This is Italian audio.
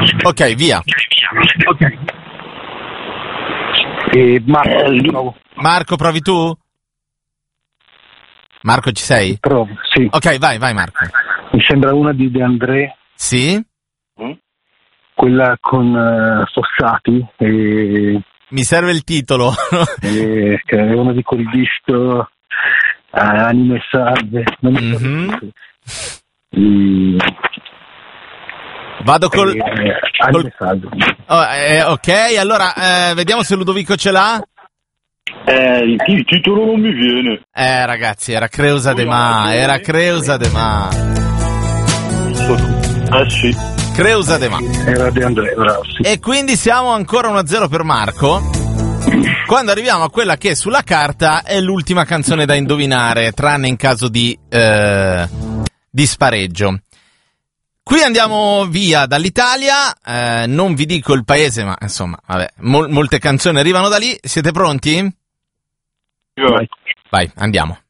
Ok, via. Ok. Marco, provi tu? Marco, ci sei? Provo, sì. Ok, vai Marco. Mi sembra una di De André, Sì? quella con Fossati, Mi serve il titolo. che è uno di quel disco Anime Salve. Non mi ricordo. Vado Anime Salve. Ok, allora vediamo se Ludovico ce l'ha. Il titolo non mi viene. Ragazzi, era Creusa de Ma. Sì. Creusa de Ma. Era De André, bravo, sì. E quindi siamo ancora 1-0 per Marco. Quando arriviamo a quella che sulla carta è l'ultima canzone da indovinare, tranne in caso di spareggio. Qui andiamo via dall'Italia, non vi dico il paese, ma insomma, vabbè, molte canzoni arrivano da lì. Siete pronti? Vai. Vai, andiamo.